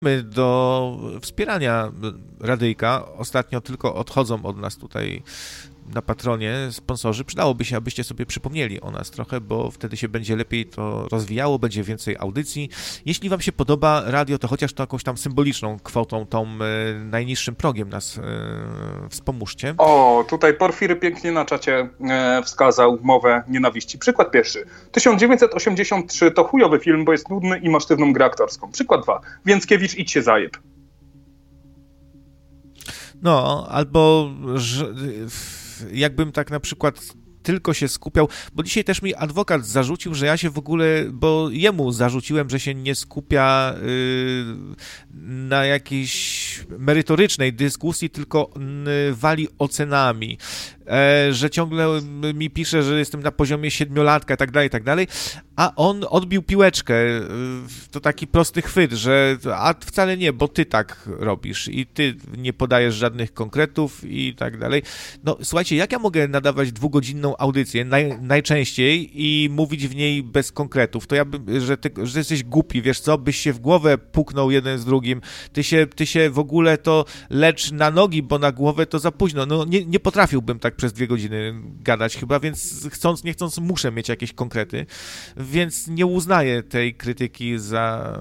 do wspierania radyjka. Ostatnio tylko odchodzą od nas tutaj na Patronie sponsorzy. Przydałoby się, abyście sobie przypomnieli o nas trochę, bo wtedy się będzie lepiej to rozwijało, będzie więcej audycji. Jeśli wam się podoba radio, to chociaż to jakąś tam symboliczną kwotą, tą najniższym progiem nas wspomóżcie. O, tutaj Porfiry pięknie na czacie wskazał mowę nienawiści. Przykład pierwszy. 1983 to chujowy film, bo jest nudny i ma sztywną grę aktorską. Przykład 2. Więckiewicz, idź się zajeb. No, albo jakbym tak na przykład tylko się skupiał, bo dzisiaj też mi adwokat zarzucił, że ja się w ogóle, bo jemu zarzuciłem, że się nie skupia na jakiejś merytorycznej dyskusji, tylko wali ocenami, że ciągle mi pisze, że jestem na poziomie 7-latka i tak dalej, a on odbił piłeczkę, to taki prosty chwyt, że a wcale nie, bo ty tak robisz i ty nie podajesz żadnych konkretów i tak dalej. No słuchajcie, jak ja mogę nadawać 2-godzinną audycję najczęściej i mówić w niej bez konkretów? To ja bym, że jesteś głupi, wiesz co, byś się w głowę puknął jeden z drugim, ty się w ogóle to lecz na nogi, bo na głowę to za późno. No nie potrafiłbym tak przez 2 godziny gadać chyba, więc chcąc, nie chcąc muszę mieć jakieś konkrety, więc nie uznaję tej krytyki za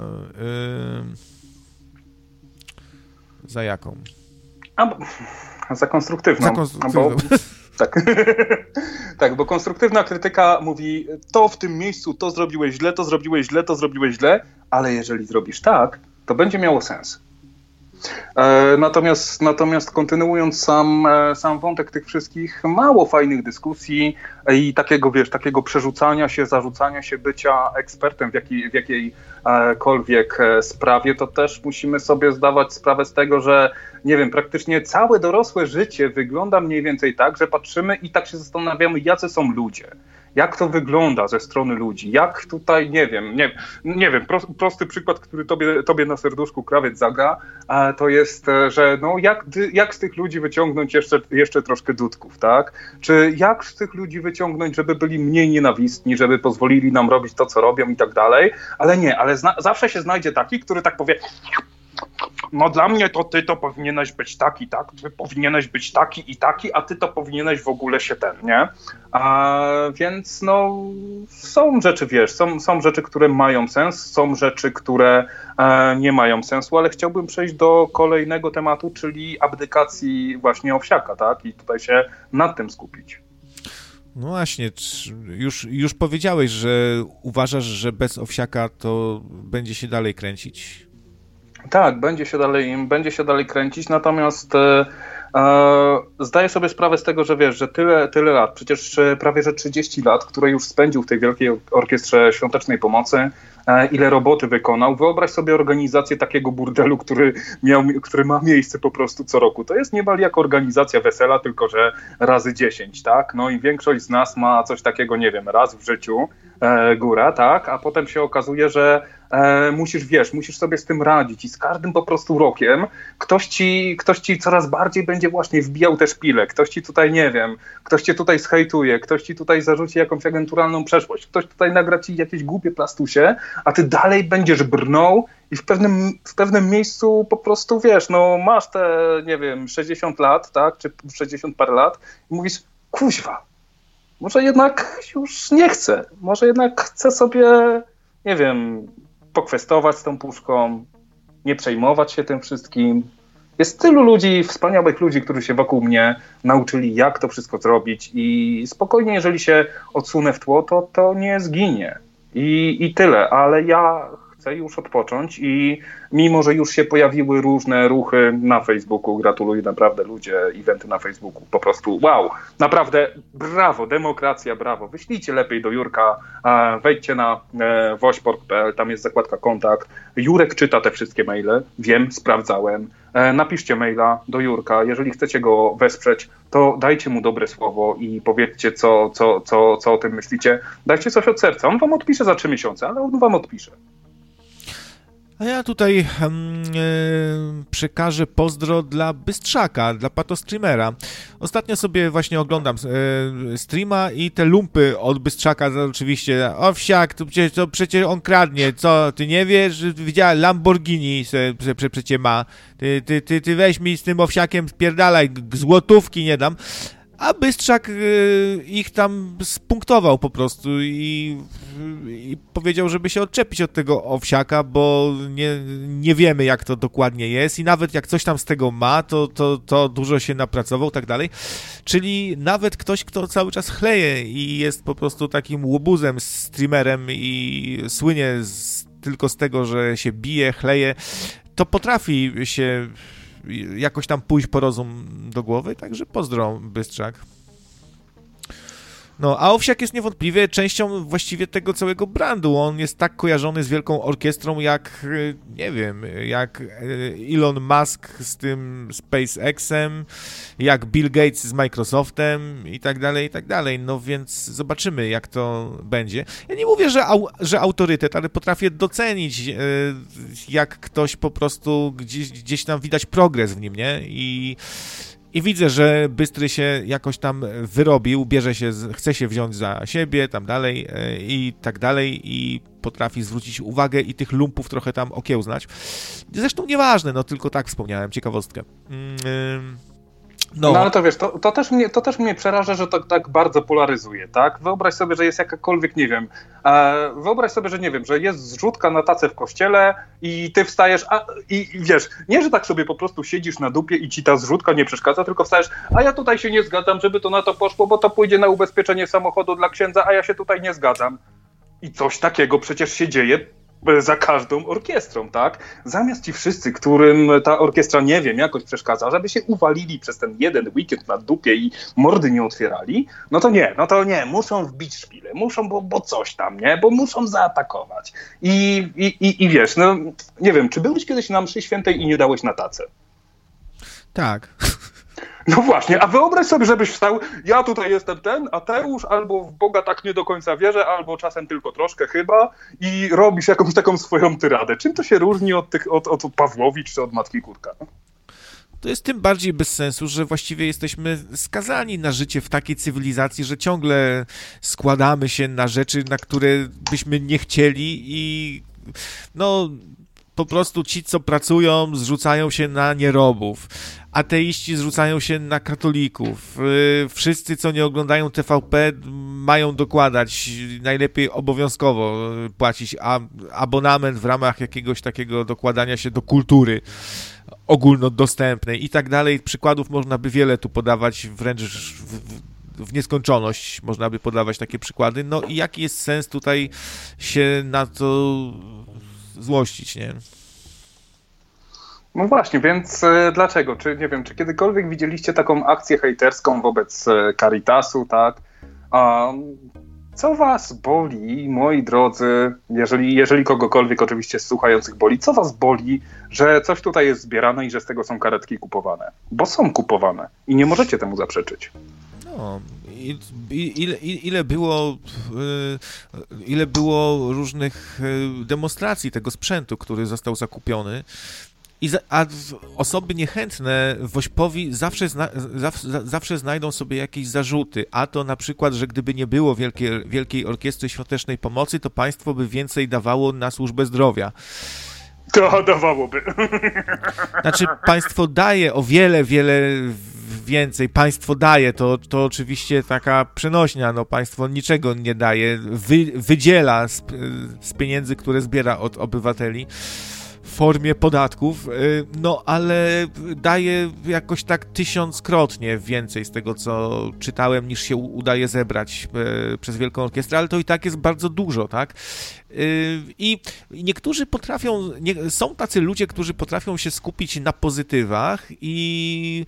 jaką? Za konstruktywną. Tak. Tak, bo konstruktywna krytyka mówi, to w tym miejscu to zrobiłeś źle, to zrobiłeś źle, to zrobiłeś źle, ale jeżeli zrobisz tak, to będzie miało sens. Natomiast kontynuując sam wątek tych wszystkich mało fajnych dyskusji i takiego przerzucania się, zarzucania się bycia ekspertem w jakiejkolwiek sprawie, to też musimy sobie zdawać sprawę z tego, że nie wiem, praktycznie całe dorosłe życie wygląda mniej więcej tak, że patrzymy i tak się zastanawiamy, jacy są ludzie. Jak to wygląda ze strony ludzi? Jak tutaj, nie wiem, prosty przykład, który tobie na serduszku krawiec zagra, to jest, że no jak z tych ludzi wyciągnąć jeszcze troszkę dudków, tak? Czy jak z tych ludzi wyciągnąć, żeby byli mniej nienawistni, żeby pozwolili nam robić to, co robią i tak dalej, ale zawsze się znajdzie taki, który tak powie, no dla mnie to ty to powinieneś być taki, tak? Ty powinieneś być taki i taki, a ty to powinieneś w ogóle się nie? Więc no są rzeczy, są rzeczy, które mają sens, są rzeczy, które nie mają sensu, ale chciałbym przejść do kolejnego tematu, czyli abdykacji właśnie Owsiaka, tak? I tutaj się nad tym skupić. No właśnie, już powiedziałeś, że uważasz, że bez Owsiaka to będzie się dalej kręcić. Tak, będzie się dalej kręcić, natomiast zdaję sobie sprawę z tego, że wiesz, że tyle lat, przecież prawie że 30 lat, które już spędził w tej Wielkiej Orkiestrze Świątecznej Pomocy, ile roboty wykonał. Wyobraź sobie organizację takiego burdelu, który ma miejsce po prostu co roku. To jest niemal jak organizacja wesela, tylko że razy 10, tak? No i większość z nas ma coś takiego, nie wiem, raz w życiu, góra, tak? A potem się okazuje, że musisz sobie z tym radzić i z każdym po prostu rokiem ktoś ci coraz bardziej będzie właśnie wbijał te szpile, ktoś ci tutaj, nie wiem, ktoś cię tutaj zhejtuje, ktoś ci tutaj zarzuci jakąś agenturalną przeszłość, ktoś tutaj nagra ci jakieś głupie plastusie, a ty dalej będziesz brnął i w pewnym miejscu po prostu, wiesz, no masz te, nie wiem, 60 lat, tak, czy 60 parę lat i mówisz, kuźwa, może jednak już nie chcę, może jednak chcę sobie, nie wiem, pokwestować z tą puszką, nie przejmować się tym wszystkim. Jest tylu ludzi, wspaniałych ludzi, którzy się wokół mnie nauczyli, jak to wszystko zrobić i spokojnie, jeżeli się odsunę w tło, to nie zginie. I tyle, ale ja chcę już odpocząć i mimo, że już się pojawiły różne ruchy na Facebooku, gratuluję naprawdę ludzie, eventy na Facebooku, po prostu wow, naprawdę brawo, demokracja, brawo, wyślijcie lepiej do Jurka, wejdźcie na woźpork.pl, tam jest zakładka kontakt, Jurek czyta te wszystkie maile, wiem, sprawdzałem, napiszcie maila do Jurka, jeżeli chcecie go wesprzeć, to dajcie mu dobre słowo i powiedzcie, co o tym myślicie, dajcie coś od serca, on wam odpisze za 3 miesiące, ale on wam odpisze. A ja tutaj przekażę pozdro dla Bystrzaka, dla patostreamera. Ostatnio sobie właśnie oglądam streama i te lumpy od Bystrzaka, to oczywiście, owsiak, to przecież on kradnie, co, ty nie wiesz? Widziałem, Lamborghini przecież ma. Ty weź mi z tym owsiakiem spierdalaj, złotówki nie dam. A Bystrzak ich tam spunktował po prostu i powiedział, żeby się odczepić od tego owsiaka, bo nie wiemy, jak to dokładnie jest i nawet jak coś tam z tego ma, to dużo się napracował, tak dalej. Czyli nawet ktoś, kto cały czas chleje i jest po prostu takim łobuzem, streamerem i słynie tylko z tego, że się bije, chleje, to potrafi się jakoś tam pójść po rozum do głowy, także pozdro, Bystrzak. No, a Owsiak jest niewątpliwie częścią właściwie tego całego brandu. On jest tak kojarzony z wielką orkiestrą jak, nie wiem, jak Elon Musk z tym SpaceXem, jak Bill Gates z Microsoftem i tak dalej, i tak dalej. No więc zobaczymy, jak to będzie. Ja nie mówię, że autorytet, ale potrafię docenić, jak ktoś po prostu gdzieś tam widać progres w nim, nie? I widzę, że Bystry się jakoś tam wyrobił, chce się wziąć za siebie, tam dalej i tak dalej i potrafi zwrócić uwagę i tych lumpów trochę tam okiełznać. Zresztą nieważne, no tylko tak wspomniałem, ciekawostkę. No ale to wiesz, to też mnie przeraża, że to tak bardzo polaryzuje, tak? Wyobraź sobie, że jest jakakolwiek, nie wiem, wyobraź sobie, że nie wiem, że jest zrzutka na tacę w kościele i ty wstajesz, i wiesz, nie, że tak sobie po prostu siedzisz na dupie i ci ta zrzutka nie przeszkadza, tylko wstajesz, a ja tutaj się nie zgadzam, żeby to na to poszło, bo to pójdzie na ubezpieczenie samochodu dla księdza, a ja się tutaj nie zgadzam. I coś takiego przecież się dzieje za każdą orkiestrą, tak? Zamiast ci wszyscy, którym ta orkiestra, nie wiem, jakoś przeszkadza, żeby się uwalili przez ten jeden weekend na dupie i mordy nie otwierali, no to nie, muszą wbić szpilę, muszą, bo coś tam, nie? Bo muszą zaatakować. I wiesz, no nie wiem, czy byłeś kiedyś na mszy świętej i nie dałeś na tacę? Tak. No właśnie, a wyobraź sobie, żebyś wstał, ja tutaj jestem ten ateusz, albo w Boga tak nie do końca wierzę, albo czasem tylko troszkę chyba i robisz jakąś taką swoją tyradę. Czym to się różni od Pawłowicz czy od Matki Kurka? To jest tym bardziej bez sensu, że właściwie jesteśmy skazani na życie w takiej cywilizacji, że ciągle składamy się na rzeczy, na które byśmy nie chcieli i no po prostu ci, co pracują, zrzucają się na nierobów. Ateiści zrzucają się na katolików. Wszyscy, co nie oglądają TVP, mają dokładać, najlepiej obowiązkowo płacić abonament w ramach jakiegoś takiego dokładania się do kultury ogólnodostępnej i tak dalej. Przykładów można by wiele tu podawać, wręcz w nieskończoność można by podawać takie przykłady. No i jaki jest sens tutaj się na to złościć, nie? No właśnie, więc dlaczego? Czy nie wiem, czy kiedykolwiek widzieliście taką akcję hejterską wobec Caritasu, tak? Co was boli, moi drodzy, jeżeli kogokolwiek oczywiście z słuchających boli, co was boli, że coś tutaj jest zbierane i że z tego są karetki kupowane? Bo są kupowane i nie możecie temu zaprzeczyć. No, ile było różnych demonstracji tego sprzętu, który został zakupiony. A osoby niechętne Wośpowi zawsze znajdą sobie jakieś zarzuty, a to na przykład, że gdyby nie było Wielkiej Orkiestry Świątecznej Pomocy, to państwo by więcej dawało na służbę zdrowia. To dawałoby. Znaczy państwo daje o wiele więcej, państwo daje, to oczywiście taka przenośnia, no państwo niczego nie daje, wydziela z pieniędzy, które zbiera od obywateli, w formie podatków, no ale daje jakoś tak 1000-krotnie więcej z tego, co czytałem, niż się udaje zebrać przez Wielką Orkiestrę, ale to i tak jest bardzo dużo, tak? I niektórzy są tacy ludzie, którzy potrafią się skupić na pozytywach i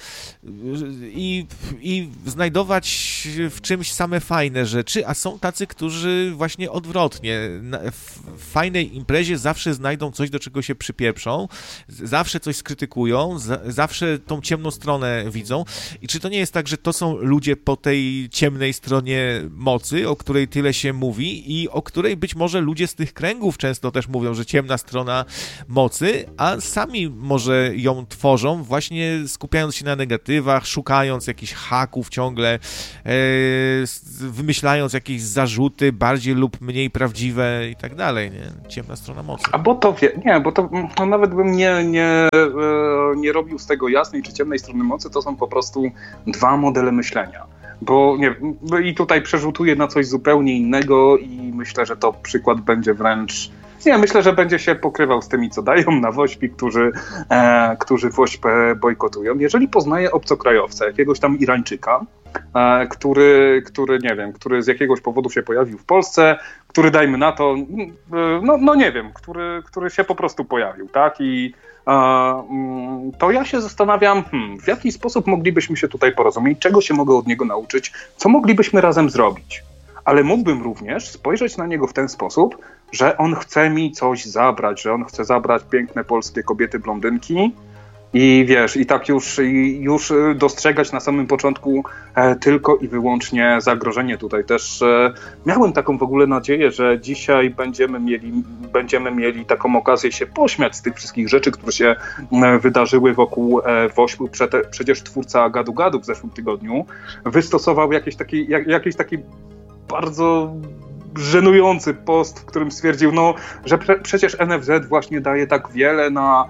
znajdować w czymś same fajne rzeczy, a są tacy, którzy właśnie odwrotnie, w fajnej imprezie zawsze znajdą coś, do czego się przywiązać przypieprzą, zawsze coś skrytykują, zawsze tą ciemną stronę widzą. I czy to nie jest tak, że to są ludzie po tej ciemnej stronie mocy, o której tyle się mówi i o której być może ludzie z tych kręgów często też mówią, że ciemna strona mocy, a sami może ją tworzą, właśnie skupiając się na negatywach, szukając jakichś haków ciągle, wymyślając jakieś zarzuty bardziej lub mniej prawdziwe i tak dalej, nie? Ciemna strona mocy. A bo to nawet bym nie robił z tego jasnej czy ciemnej strony mocy, to są po prostu dwa modele myślenia. Bo nie, i tutaj przerzutuję na coś zupełnie innego i myślę, że to przykład będzie wręcz... Nie, myślę, że będzie się pokrywał z tymi, co dają na WOŚP, którzy WOŚP bojkotują. Jeżeli poznaję obcokrajowca, jakiegoś tam Irańczyka, który nie wiem, który z jakiegoś powodu się pojawił w Polsce, który dajmy na to, nie wiem, który się po prostu pojawił, tak? I to ja się zastanawiam, w jaki sposób moglibyśmy się tutaj porozumieć, czego się mogę od niego nauczyć, co moglibyśmy razem zrobić. Ale mógłbym również spojrzeć na niego w ten sposób, że on chce mi coś zabrać, że on chce zabrać piękne polskie kobiety blondynki i wiesz, i tak już dostrzegać na samym początku tylko i wyłącznie zagrożenie. Tutaj też miałem taką w ogóle nadzieję, że dzisiaj będziemy mieli taką okazję się pośmiać z tych wszystkich rzeczy, które się wydarzyły wokół WOŚP-u. Przecież twórca Gadu Gadu w zeszłym tygodniu wystosował jakiś taki bardzo żenujący post, w którym stwierdził, że przecież NFZ właśnie daje tak wiele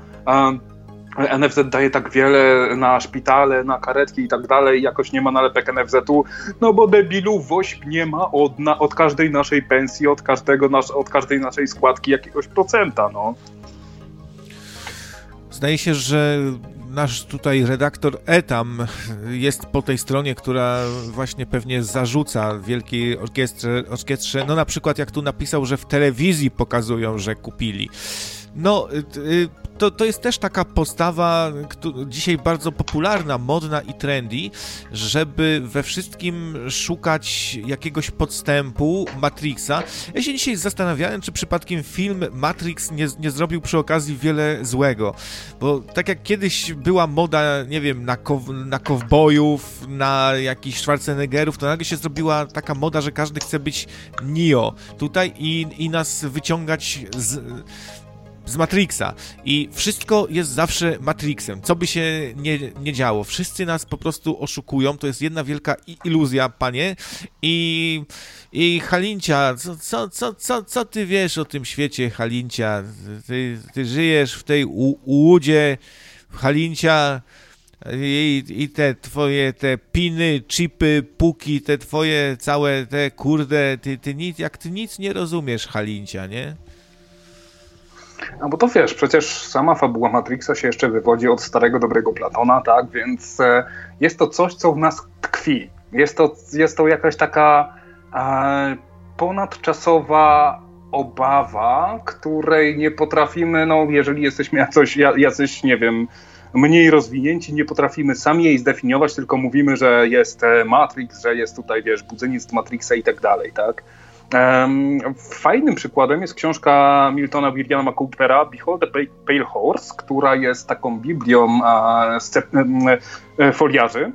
na szpitale, na karetki i tak dalej, jakoś nie ma nalepek NFZ-u, bo debilu WOŚP nie ma od każdej naszej pensji, od każdej naszej składki jakiegoś procenta, Zdaje się, że nasz tutaj redaktor Etam jest po tej stronie, która właśnie pewnie zarzuca Wielkiej Orkiestrze, na przykład jak tu napisał, że w telewizji pokazują, że kupili. To jest też taka postawa dzisiaj bardzo popularna, modna i trendy, żeby we wszystkim szukać jakiegoś podstępu Matrixa. Ja się dzisiaj zastanawiałem, czy przypadkiem film Matrix nie zrobił przy okazji wiele złego, bo tak jak kiedyś była moda, nie wiem, na kowbojów, na jakichś Schwarzeneggerów, to nagle się zrobiła taka moda, że każdy chce być Neo tutaj i nas wyciągać z Matrixa. I wszystko jest zawsze Matrixem. Co by się nie działo. Wszyscy nas po prostu oszukują. To jest jedna wielka iluzja, panie. I Halincia, co ty wiesz o tym świecie, Halincia? Ty żyjesz w tej łudzie, Halincia, i te twoje piny, chipy, puki, te twoje całe te kurde, ty nic nie rozumiesz, Halincia, nie? Bo to wiesz, przecież sama fabuła Matrixa się jeszcze wywodzi od starego, dobrego Platona, tak? Więc jest to coś, co w nas tkwi. Jest to jakaś taka ponadczasowa obawa, której nie potrafimy, jeżeli jesteśmy jacyś, nie wiem, mniej rozwinięci, nie potrafimy sami jej zdefiniować, tylko mówimy, że jest Matrix, że jest tutaj, wiesz, budzenie z Matrixa i tak dalej, tak? Fajnym przykładem jest książka Miltona Williama Coopera Behold the Pale Horse, która jest taką biblią foliarzy,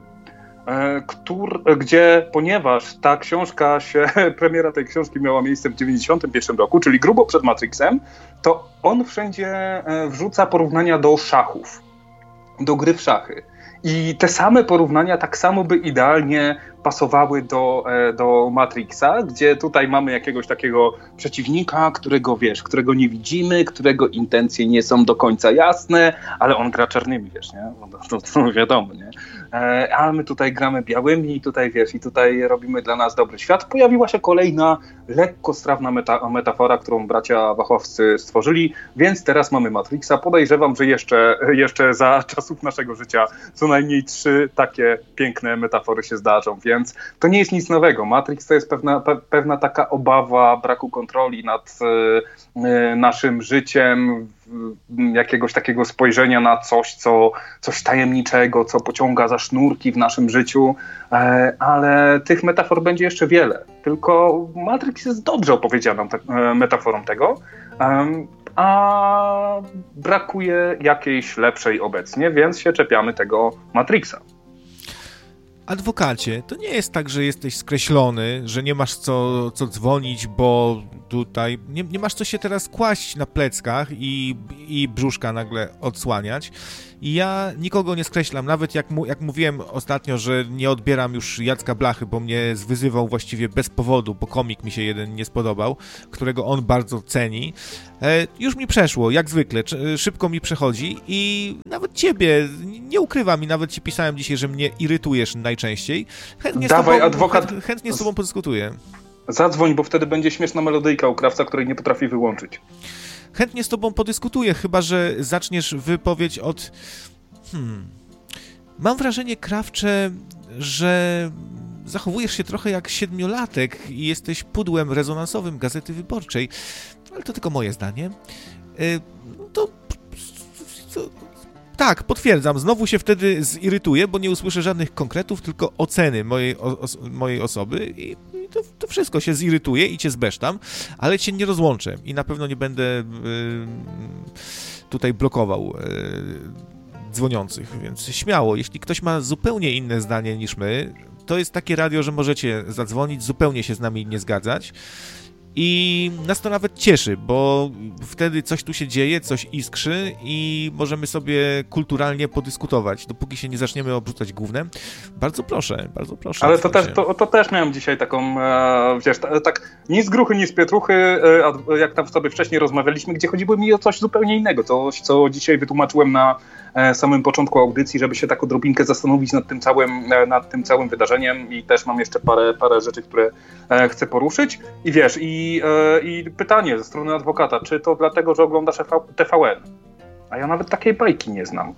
gdzie, ponieważ ta książka premiera tej książki miała miejsce w 1991 roku, czyli grubo przed Matrixem, to on wszędzie wrzuca porównania do szachów, do gry w szachy. I te same porównania tak samo by idealnie pasowały do Matrixa, gdzie tutaj mamy jakiegoś takiego przeciwnika, którego nie widzimy, którego intencje nie są do końca jasne, ale on gra czarnymi, wiesz, nie? To wiadomo, nie? A my tutaj gramy białymi i tutaj, wiesz, i tutaj robimy dla nas dobry świat. Pojawiła się kolejna lekko strawna metafora, którą bracia Wachowscy stworzyli, więc teraz mamy Matrixa. Podejrzewam, że jeszcze za czasów naszego życia co najmniej 3 takie piękne metafory się zdarzą, więc to nie jest nic nowego. Matrix to jest pewna taka obawa braku kontroli nad naszym życiem, jakiegoś takiego spojrzenia na coś tajemniczego, co pociąga za sznurki w naszym życiu, ale tych metafor będzie jeszcze wiele. Tylko Matrix jest dobrze opowiedzianą metaforą tego, a brakuje jakiejś lepszej obecnie, więc się czepiamy tego Matrixa. Adwokacie, to nie jest tak, że jesteś skreślony, że nie masz co dzwonić, bo tutaj nie masz co się teraz kłaść na pleckach i brzuszka nagle odsłaniać. I ja nikogo nie skreślam, nawet jak mówiłem ostatnio, że nie odbieram już Jacka Blachy, bo mnie zwyzywał właściwie bez powodu, bo komik mi się jeden nie spodobał, którego on bardzo ceni. Już mi przeszło, jak zwykle, szybko mi przechodzi i nawet ciebie, nie ukrywam i nawet ci pisałem dzisiaj, że mnie irytujesz najczęściej. Chętnie z tobą podyskutuję. Zadzwoń, bo wtedy będzie śmieszna melodyjka u krawca, której nie potrafi wyłączyć. Chętnie z tobą podyskutuję, chyba że zaczniesz wypowiedź od... Mam wrażenie, Krawcze, że zachowujesz się trochę jak 7-latek i jesteś pudłem rezonansowym Gazety Wyborczej. Ale to tylko moje zdanie. Tak, potwierdzam. Znowu się wtedy zirytuję, bo nie usłyszę żadnych konkretów, tylko oceny mojej osoby i to wszystko się zirytuje i cię zbesztam, ale cię nie rozłączę i na pewno nie będę tutaj blokował dzwoniących, więc śmiało, jeśli ktoś ma zupełnie inne zdanie niż my, to jest takie radio, że możecie zadzwonić, zupełnie się z nami nie zgadzać. I nas to nawet cieszy, bo wtedy coś tu się dzieje, coś iskrzy i możemy sobie kulturalnie podyskutować, dopóki się nie zaczniemy obrzucać gównem. Bardzo proszę. Ale to też miałem dzisiaj taką, wiesz, tak ni z gruchy, ni z pietruchy, jak tam sobie wcześniej rozmawialiśmy, gdzie chodziło mi o coś zupełnie innego, coś, co dzisiaj wytłumaczyłem na samym początku audycji, żeby się tak odrobinkę zastanowić nad tym całym wydarzeniem i też mam jeszcze parę rzeczy, które chcę poruszyć. I wiesz, i pytanie ze strony adwokata, czy to dlatego, że oglądasz TVN? A ja nawet takiej bajki nie znam.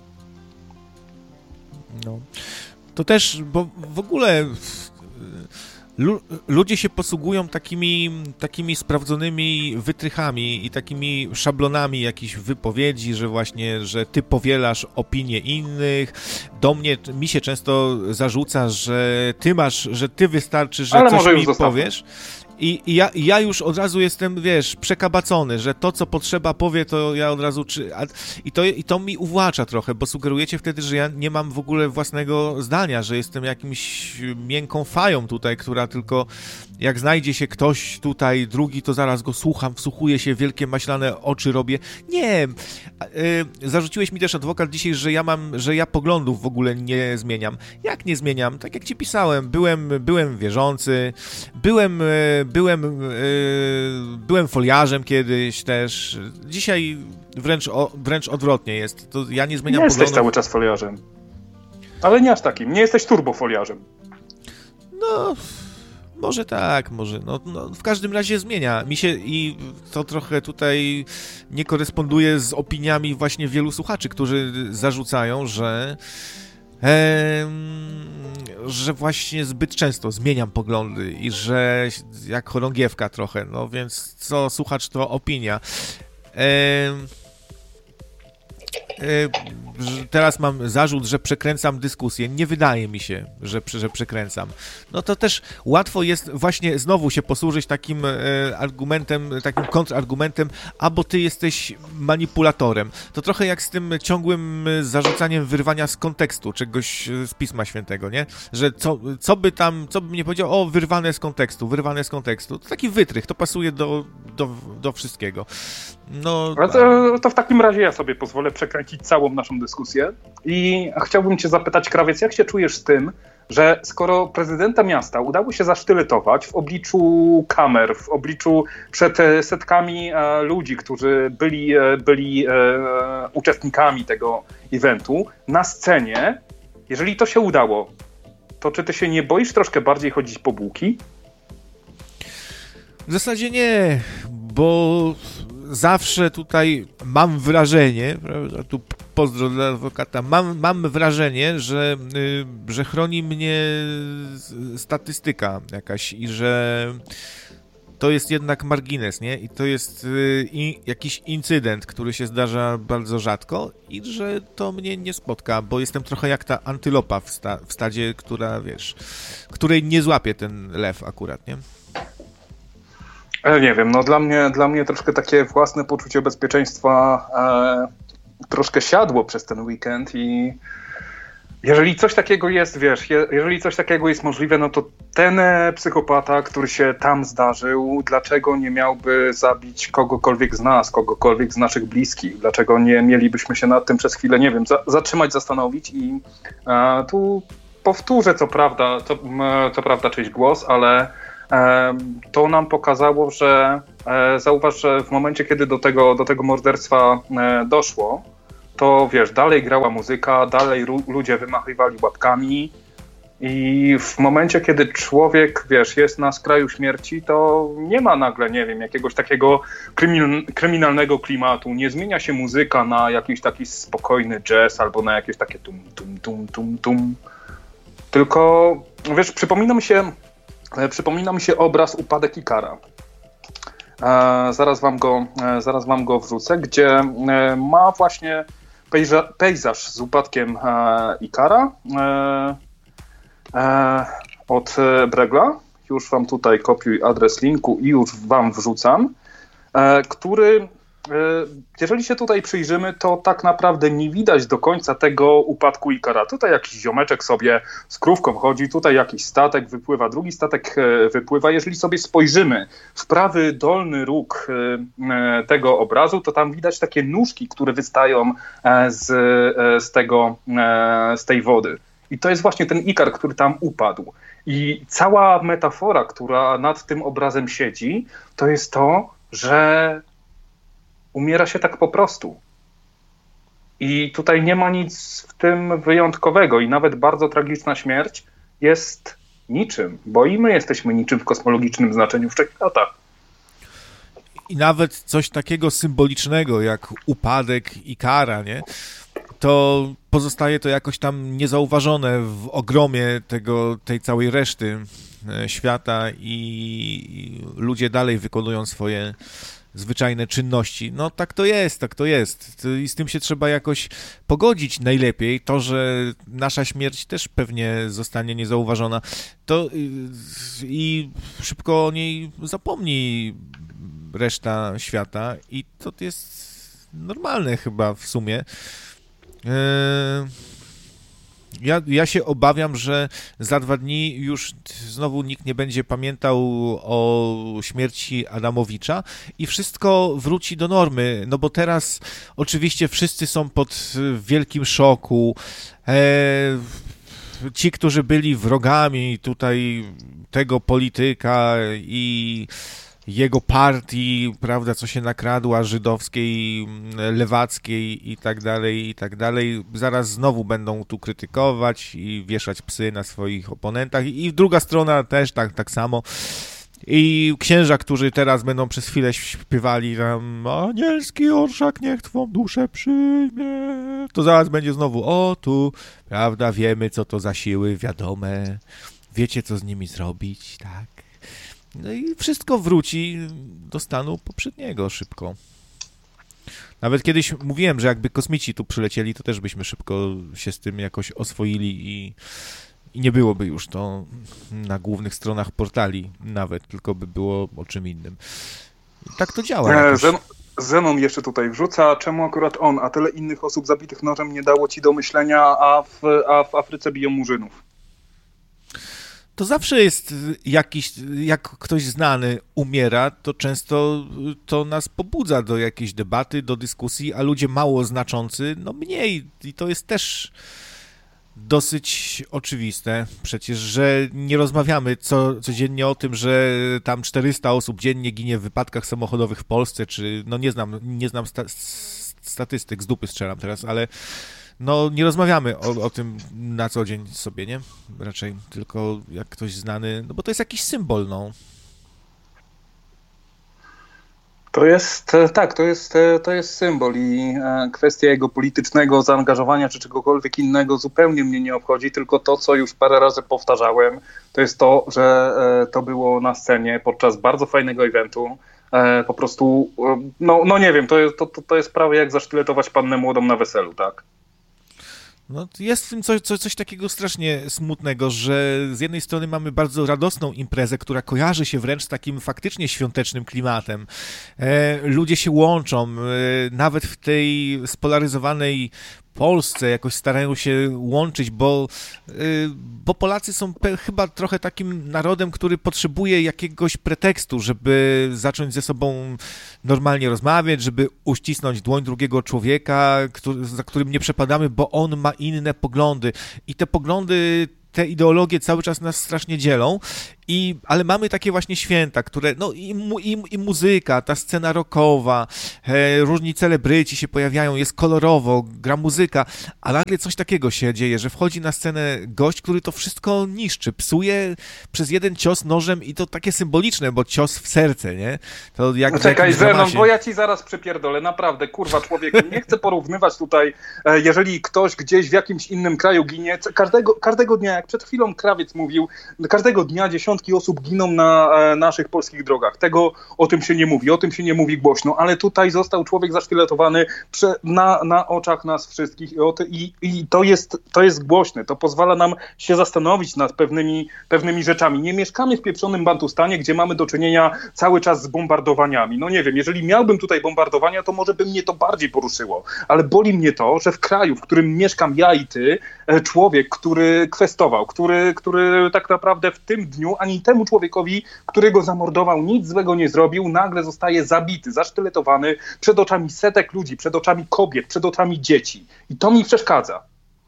No, to też, bo w ogóle ludzie się posługują takimi sprawdzonymi wytrychami i takimi szablonami jakichś wypowiedzi, że właśnie, że ty powielasz opinie innych. Mi się często zarzuca, że ty wystarczy, że ale coś mi powiesz. I ja już od razu jestem, wiesz, przekabacony, że to, co potrzeba powie, to ja od razu... I to mi uwłacza trochę, bo sugerujecie wtedy, że ja nie mam w ogóle własnego zdania, że jestem jakimś miękką fają tutaj, która tylko jak znajdzie się ktoś tutaj drugi, to zaraz go słucham, wsłuchuję się, wielkie maślane oczy robię. Nie. Zarzuciłeś mi też, adwokat, dzisiaj, że ja poglądów w ogóle nie zmieniam. Jak nie zmieniam? Tak jak ci pisałem, byłem wierzący, byłem foliarzem kiedyś też. Dzisiaj wręcz odwrotnie jest. To ja nie zmieniam poglądów. Jesteś cały czas foliarzem. Ale nie aż takim. Nie jesteś turbofoliarzem. No, może tak, może. No, w każdym razie zmienia mi się i to trochę tutaj nie koresponduje z opiniami właśnie wielu słuchaczy, którzy zarzucają, że właśnie zbyt często zmieniam poglądy i że jak chorągiewka trochę, no więc co słuchacz, to opinia. Teraz mam zarzut, że przekręcam dyskusję. Nie wydaje mi się, że przekręcam. No to też łatwo jest właśnie znowu się posłużyć takim argumentem, takim kontrargumentem, bo ty jesteś manipulatorem. To trochę jak z tym ciągłym zarzucaniem wyrwania z kontekstu czegoś z Pisma Świętego, nie? Że co by nie powiedział, wyrwane z kontekstu. To taki wytrych, to pasuje do wszystkiego. No, to w takim razie ja sobie pozwolę przekręcić całą naszą dyskusję i chciałbym cię zapytać, Krawiec, jak się czujesz z tym, że skoro prezydenta miasta udało się zasztyletować w obliczu kamer, w obliczu przed setkami ludzi, którzy byli uczestnikami tego eventu, na scenie, jeżeli to się udało, to czy ty się nie boisz troszkę bardziej chodzić po bułki? W zasadzie nie, bo zawsze tutaj mam wrażenie, prawda, tu pozdro dla adwokata, mam wrażenie, że chroni mnie statystyka jakaś i że to jest jednak margines, nie? I to jest jakiś incydent, który się zdarza bardzo rzadko i że to mnie nie spotka, bo jestem trochę jak ta antylopa w stadzie, która, wiesz, której nie złapie ten lew akurat, nie? Nie wiem, no dla mnie troszkę takie własne poczucie bezpieczeństwa troszkę siadło przez ten weekend i jeżeli coś takiego jest, wiesz, jeżeli coś takiego jest możliwe, no to ten psychopata, który się tam zdarzył, dlaczego nie miałby zabić kogokolwiek z nas, kogokolwiek z naszych bliskich? Dlaczego nie mielibyśmy się nad tym przez chwilę, nie wiem, zatrzymać, zastanowić i tu powtórzę co prawda czyjś głos, ale to nam pokazało, że zauważ, że w momencie, kiedy do tego morderstwa doszło, to wiesz, dalej grała muzyka, dalej ludzie wymachywali łapkami i w momencie, kiedy człowiek, wiesz, jest na skraju śmierci, to nie ma nagle, nie wiem, jakiegoś takiego kryminalnego klimatu, nie zmienia się muzyka na jakiś taki spokojny jazz albo na jakieś takie tum, tum, tum, tum, tum. Tylko, wiesz, przypomina mi się obraz Upadek Ikara. Zaraz wam go wrzucę, gdzie ma właśnie pejzaż z upadkiem Ikara od Bregla. Już wam tutaj kopiuj adres linku i już wam wrzucam, który, jeżeli się tutaj przyjrzymy, to tak naprawdę nie widać do końca tego upadku Ikara. Tutaj jakiś ziomeczek sobie z krówką chodzi, tutaj jakiś statek wypływa, drugi statek wypływa. Jeżeli sobie spojrzymy w prawy dolny róg tego obrazu, to tam widać takie nóżki, które wystają z tej wody. I to jest właśnie ten Ikar, który tam upadł. I cała metafora, która nad tym obrazem siedzi, to jest to, że umiera się tak po prostu. I tutaj nie ma nic w tym wyjątkowego i nawet bardzo tragiczna śmierć jest niczym, bo i my jesteśmy niczym w kosmologicznym znaczeniu wszechświata. I nawet coś takiego symbolicznego jak upadek Ikara, nie? To pozostaje to jakoś tam niezauważone w ogromie tej całej reszty świata i ludzie dalej wykonują swoje zwyczajne czynności. No tak to jest. I z tym się trzeba jakoś pogodzić najlepiej. To, że nasza śmierć też pewnie zostanie niezauważona, to i szybko o niej zapomni reszta świata i to jest normalne chyba w sumie. Ja się obawiam, że za 2 dni już znowu nikt nie będzie pamiętał o śmierci Adamowicza i wszystko wróci do normy, no bo teraz oczywiście wszyscy są pod wielkim szoku. Ci, którzy byli wrogami tutaj tego polityka i jego partii, prawda, co się nakradła, żydowskiej, lewackiej i tak dalej, zaraz znowu będą tu krytykować i wieszać psy na swoich oponentach i druga strona też tak samo. I księża, którzy teraz będą przez chwilę śpiewali tam anielski orszak niech twą duszę przyjmie, to zaraz będzie znowu o tu, prawda, wiemy co to za siły, wiadome, wiecie co z nimi zrobić, tak. No i wszystko wróci do stanu poprzedniego szybko. Nawet kiedyś mówiłem, że jakby kosmici tu przylecieli, to też byśmy szybko się z tym jakoś oswoili i nie byłoby już to na głównych stronach portali nawet, tylko by było o czym innym. I tak to działa. Zenon jeszcze tutaj wrzuca, czemu akurat on, a tyle innych osób zabitych nożem nie dało ci do myślenia, a w Afryce biją murzynów. To zawsze jest jakiś, jak ktoś znany umiera, to często to nas pobudza do jakiejś debaty, do dyskusji, a ludzie mało znaczący, no mniej. I to jest też dosyć oczywiste przecież, że nie rozmawiamy codziennie o tym, że tam 400 osób dziennie ginie w wypadkach samochodowych w Polsce, czy no nie znam statystyk, z dupy strzelam teraz, ale no nie rozmawiamy o tym na co dzień sobie, nie? Raczej tylko jak ktoś znany, no bo to jest jakiś symbol, no. To jest, tak, to jest symbol i kwestia jego politycznego zaangażowania czy czegokolwiek innego zupełnie mnie nie obchodzi, tylko to, co już parę razy powtarzałem, to jest to, że to było na scenie podczas bardzo fajnego eventu. Po prostu, no nie wiem, to jest prawie jak zasztyletować pannę młodą na weselu, tak? No, jest w tym coś takiego strasznie smutnego, że z jednej strony mamy bardzo radosną imprezę, która kojarzy się wręcz z takim faktycznie świątecznym klimatem. Ludzie się łączą, nawet w tej spolaryzowanej Polsce jakoś starają się łączyć, bo Polacy są chyba trochę takim narodem, który potrzebuje jakiegoś pretekstu, żeby zacząć ze sobą normalnie rozmawiać, żeby uścisnąć dłoń drugiego człowieka, za którym nie przepadamy, bo on ma inne poglądy. I te poglądy, te ideologie cały czas nas strasznie dzielą, ale mamy takie właśnie święta, które, no i muzyka, ta scena rockowa, różni celebryci się pojawiają, jest kolorowo, gra muzyka, a nagle coś takiego się dzieje, że wchodzi na scenę gość, który to wszystko niszczy, psuje przez jeden cios nożem i to takie symboliczne, bo cios w serce, nie? To jak no czekaj, Zenon, bo ja ci zaraz przypierdolę, naprawdę, kurwa, człowieku, nie chcę porównywać tutaj, jeżeli ktoś gdzieś w jakimś innym kraju ginie, każdego dnia, jak przed chwilą Krawiec mówił, każdego dnia dziesiątki osób giną na naszych polskich drogach. O tym się nie mówi głośno, ale tutaj został człowiek zasztyletowany na oczach nas wszystkich i to jest głośne. To pozwala nam się zastanowić nad pewnymi rzeczami. Nie mieszkamy w pieprzonym Bantustanie, gdzie mamy do czynienia cały czas z bombardowaniami. No nie wiem, jeżeli miałbym tutaj bombardowania, to może by mnie to bardziej poruszyło, ale boli mnie to, że w kraju, w którym mieszkam ja i ty, człowiek, który kwestował, który tak naprawdę w tym dniu ani temu człowiekowi, który go zamordował, nic złego nie zrobił, nagle zostaje zabity, zasztyletowany przed oczami setek ludzi, przed oczami kobiet, przed oczami dzieci. I to mi przeszkadza.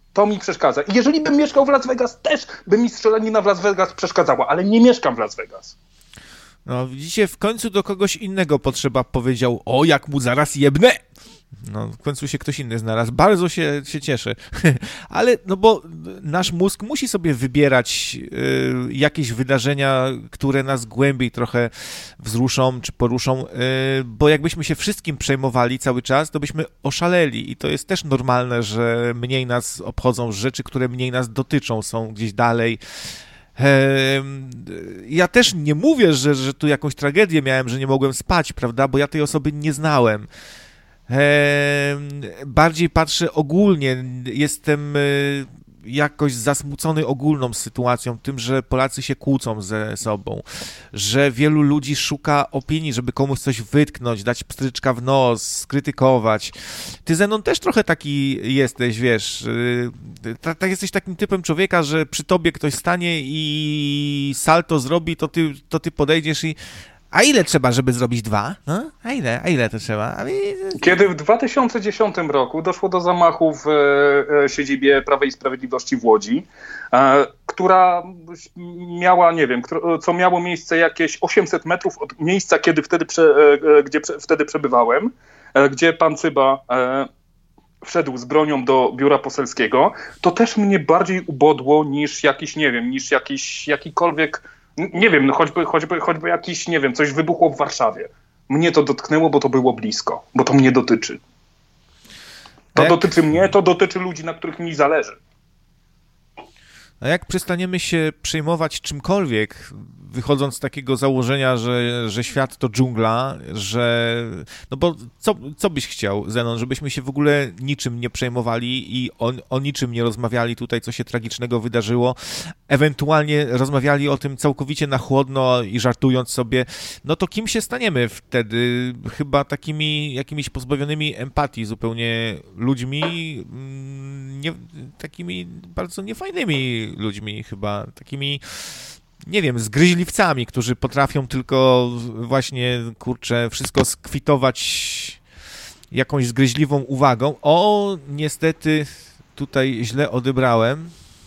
I jeżeli bym mieszkał w Las Vegas, też by mi strzelanina w Las Vegas przeszkadzała, ale nie mieszkam w Las Vegas. No widzicie, w końcu do kogoś innego potrzeba powiedział, o jak mu zaraz jebnę! No, w końcu się ktoś inny znalazł. Bardzo się cieszę. Ale, no bo nasz mózg musi sobie wybierać jakieś wydarzenia, które nas głębiej trochę wzruszą czy poruszą, bo jakbyśmy się wszystkim przejmowali cały czas, to byśmy oszaleli i to jest też normalne, że mniej nas obchodzą rzeczy, które mniej nas dotyczą, są gdzieś dalej. Ja też nie mówię, że tu jakąś tragedię miałem, że nie mogłem spać, prawda, bo ja tej osoby nie znałem. Bardziej patrzę ogólnie, jestem jakoś zasmucony ogólną sytuacją, tym, że Polacy się kłócą ze sobą, że wielu ludzi szuka opinii, żeby komuś coś wytknąć, dać pstryczka w nos, skrytykować. Ty, Zenon, też trochę taki jesteś, wiesz, tak jesteś takim typem człowieka, że przy tobie ktoś stanie i salto zrobi, to ty podejdziesz i a ile trzeba, żeby zrobić 2? No? A ile to trzeba? Kiedy w 2010 roku doszło do zamachu w siedzibie Prawa i Sprawiedliwości w Łodzi, która miała, nie wiem, co miało miejsce jakieś 800 metrów od miejsca, gdzie wtedy przebywałem, gdzie pan Cyba wszedł z bronią do biura poselskiego, to też mnie bardziej ubodło niż jakikolwiek, nie wiem, no choćby jakiś, nie wiem, coś wybuchło w Warszawie. Mnie to dotknęło, bo to było blisko, bo to mnie dotyczy. To dotyczy mnie, to dotyczy ludzi, na których mi zależy. A jak przestaniemy się przejmować czymkolwiek, wychodząc z takiego założenia, że świat to dżungla, że... No bo co byś chciał, Zenon, żebyśmy się w ogóle niczym nie przejmowali i o niczym nie rozmawiali tutaj, co się tragicznego wydarzyło, ewentualnie rozmawiali o tym całkowicie na chłodno i żartując sobie, no to kim się staniemy wtedy? Chyba takimi jakimiś pozbawionymi empatii zupełnie ludźmi, takimi bardzo niefajnymi ludźmi chyba, takimi, nie wiem, zgryźliwcami, którzy potrafią tylko właśnie, kurczę, wszystko skwitować jakąś zgryźliwą uwagą. O, niestety tutaj źle odebrałem.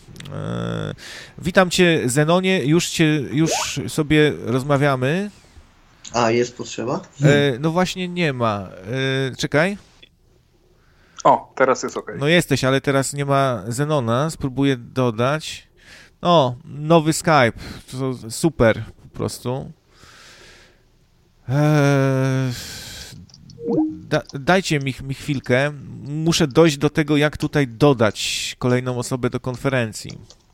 Witam cię, Zenonie, już sobie rozmawiamy. A, jest potrzeba? No właśnie nie ma. Czekaj. O, teraz jest okej. No jesteś, ale teraz nie ma Zenona. Spróbuję dodać. O, nowy Skype. To super po prostu. Dajcie mi chwilkę. Muszę dojść do tego, jak tutaj dodać kolejną osobę do konferencji.